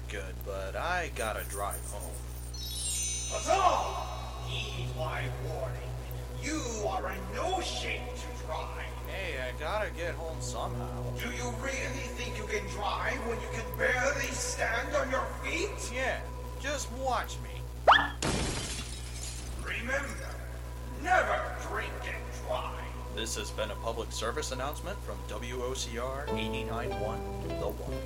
good, but I gotta drive home. Huzzah! Heed my warning. You are in no shape to drive. Hey, I gotta get home somehow. Do you really think you can drive when you can barely stand on your feet? Yeah, just watch me. Remember, never drink and drive. This has been a public service announcement from WOCR 89.1 The One.